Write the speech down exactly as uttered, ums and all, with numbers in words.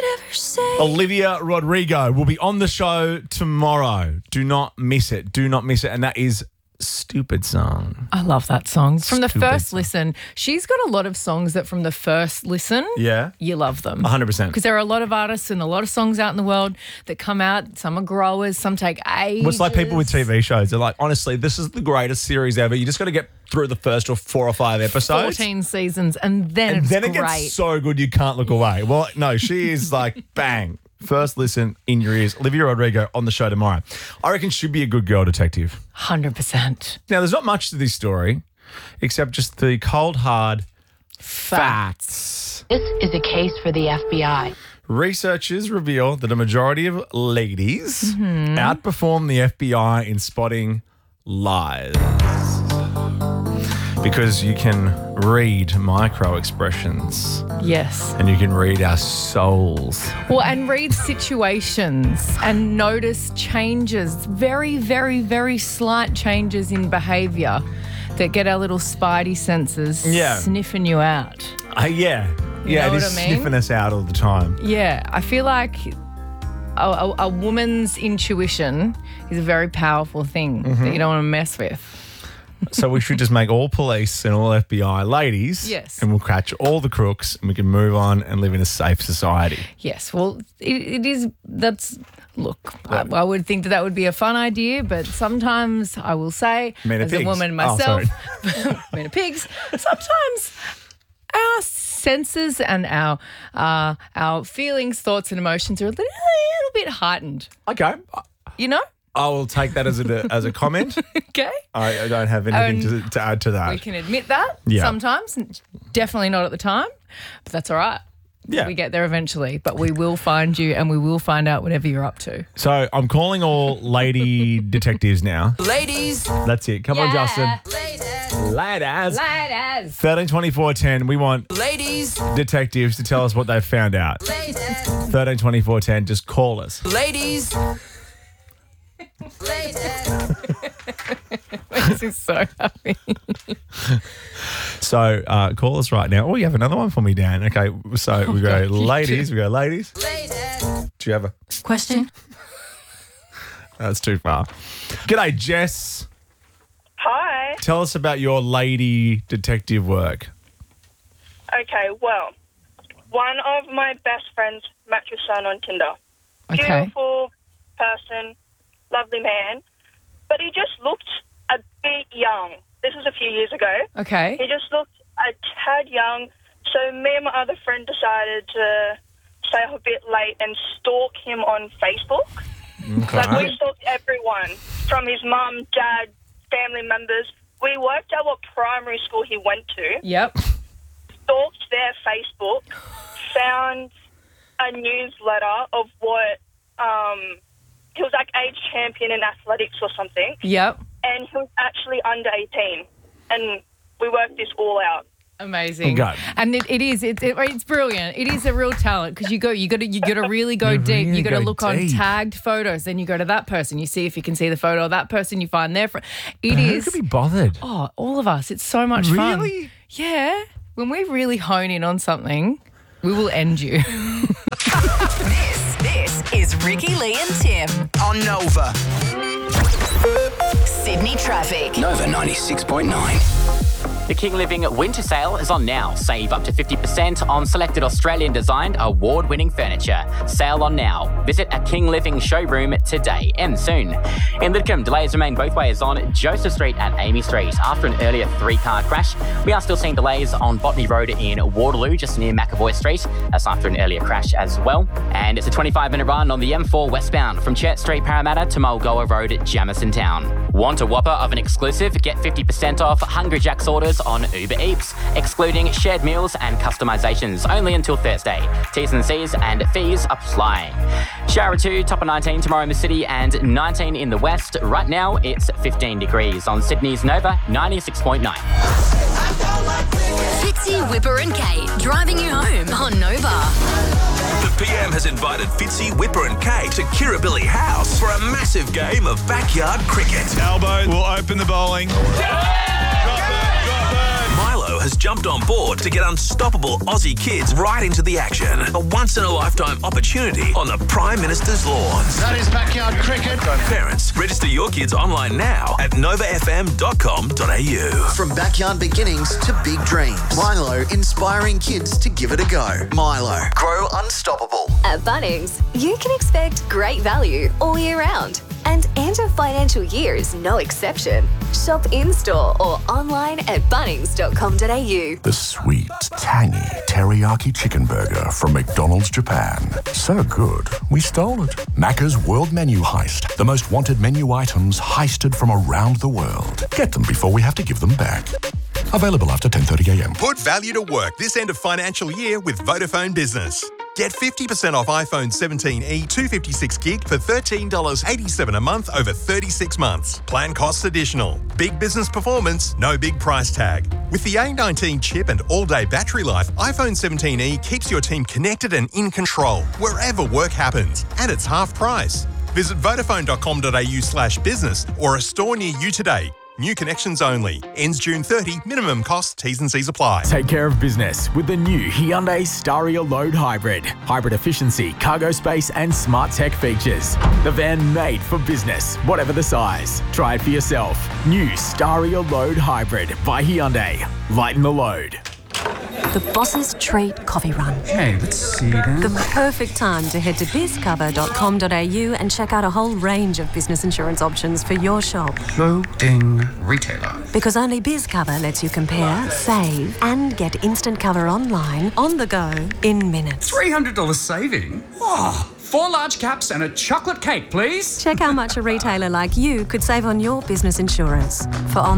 ever say. Olivia Rodrigo will be on the show tomorrow. Do not miss it. Do not miss it. And that is Stupid Song. I love that song. From the Stupid first song. listen, she's got a lot of songs that from the first listen, Yeah. you love them. one hundred percent. Because there are a lot of artists and a lot of songs out in the world that come out. Some are growers, some take ages. Well, it's like people with T V shows. They're like, honestly, this is the greatest series ever. You just got to get through the first or four or five episodes. fourteen seasons, and then And it's then it great. gets so good you can't look away. Well, no, she is like, bang. First listen in your ears. Olivia Rodrigo on the show tomorrow. I reckon she'd be a good girl detective. one hundred percent. Now, there's not much to this story except just the cold, hard facts. This is a case for the F B I. Researchers reveal that a majority of ladies Mm-hmm. outperform the F B I in spotting lies. Because you can read micro expressions Yes. and you can read our souls. Well, and read situations and notice changes, very, very, very slight changes in behaviour that get our little spidey senses Yeah. sniffing you out. Uh, yeah. Yeah, know it is what I mean? sniffing us out all the time. Yeah, I feel like a, a, a woman's intuition is a very powerful thing Mm-hmm. that you don't want to mess with. So we should just make all police and all F B I ladies. Yes. And we'll catch all the crooks and we can move on and live in a safe society. Yes, well, it, it is, that's, look, I, I would think that that would be a fun idea, but sometimes I will say, Men are as pigs. a woman Oh, myself, men are pigs, sometimes our senses and our uh, our feelings, thoughts and emotions are a little, a little bit heightened, Okay. you know? I will take that as a as a comment. Okay? I, I don't have anything to, to add to that. We can admit that Yeah. sometimes, definitely not at the time, but that's all right. Yeah. We get there eventually, but we will find you and we will find out whatever you're up to. So I'm calling all lady detectives now. Ladies. That's it. Come on, Justin. Ladies. Ladies. Ladies. thirteen twenty-four ten. We want Ladies. detectives to tell us what they've found out. Ladies. thirteen twenty-four ten. Just call us. Ladies. Ladies. This is so happy. So uh, call us right now. Oh, you have another one for me, Dan. Okay. So we go ladies. We go ladies. Ladies. Do you have a... Question? That's too far. G'day, Jess. Hi. Tell us about your lady detective work. Okay, well, one of my best friends matched with son on Tinder. Okay. Beautiful person, lovely man, but he just looked a bit young. This was a few years ago. Okay. He just looked a tad young, so me and my other friend decided to stay up a bit late and stalk him on Facebook. Like, we stalked everyone, from his mum, dad, family members. We worked out what primary school he went to, Yep. stalked their Facebook, found a newsletter of what um, he was like age champion in athletics or something, Yep. and he was actually under eighteen. And we worked this all out. Amazing. Okay. And it, it is, it, it, it's brilliant. It is a real talent because you go, you got to, you got to really go You deep. really You got to go look on deep. tagged photos. Then you go to that person. You see if you can see the photo of that person. You find their friend. It Who is. could be bothered? Oh, all of us. It's so much fun. Really? Yeah. When we really hone in on something, we will end you. This, this is Ricky, Lee and Tim. On Nova. Sydney traffic. Nova ninety-six point nine. The King Living Winter Sale is on now. Save up to fifty percent on selected Australian-designed award-winning furniture. Sale on now. Visit a King Living showroom today. Ends soon. In Lidcombe, delays remain both ways on Joseph Street and Amy Street. After an earlier three-car crash, we are still seeing delays on Botany Road in Waterloo, just near McAvoy Street. That's after an earlier crash as well. And it's a twenty-five minute run on the M four westbound from Church Street, Parramatta to Mulgoa Road, Jamison Town. Want a whopper of an exclusive? Get fifty percent off Hungry Jack's orders on Uber Eats, excluding shared meals and customizations, only until Thursday. T's and C's and fees apply. Shower two, top of nineteen tomorrow in the city and nineteen in the west. Right now, it's fifteen degrees on Sydney's Nova ninety-six point nine. Fitzy, Whipper and Kate driving you home on Nova. The P M has invited Fitzy, Whipper and Kate to Kirribilli House for a massive game of backyard cricket. Elbow will open the bowling. Milo has has jumped on board to get unstoppable Aussie kids right into the action. A once-in-a-lifetime opportunity on the Prime Minister's lawns. That is backyard cricket. Parents, register your kids online now at nova f m dot com dot a u. From backyard beginnings to big dreams, Milo inspiring kids to give it a go. Milo, grow unstoppable. At Bunnings, you can expect great value all year round. And end of financial year is no exception. Shop in-store or online at bunnings dot com dot a u. The sweet, tangy teriyaki chicken burger from McDonald's Japan. So good, we stole it. Macca's World Menu Heist. The most wanted menu items heisted from around the world. Get them before we have to give them back. Available after ten thirty a m. Put value to work this end of financial year with Vodafone Business. Get fifty percent off iPhone seventeen e two fifty-six gig for thirteen dollars eighty-seven a month over thirty-six months. Plan costs additional. Big business performance, no big price tag. With the A nineteen chip and all-day battery life, iPhone seventeen e keeps your team connected and in control wherever work happens. And it's half price. Visit vodafone dot com dot a u slash business or a store near you today. New connections only. Ends June thirtieth. Minimum cost. T's and C's apply. Take care of business with the new Hyundai Staria Load Hybrid. Hybrid efficiency, cargo space and smart tech features. The van made for business, whatever the size. Try it for yourself. New Staria Load Hybrid by Hyundai. Lighten the load. The Boss's Treat Coffee Run. Hey, let's see then. The perfect time to head to biz cover dot com dot a u and check out a whole range of business insurance options for your shop. Loading retailer. Because only BizCover lets you compare, save, and get instant cover online, on the go, in minutes. three hundred dollars saving? Oh, four large caps and a chocolate cake, please. Check how much a retailer like you could save on your business insurance. For on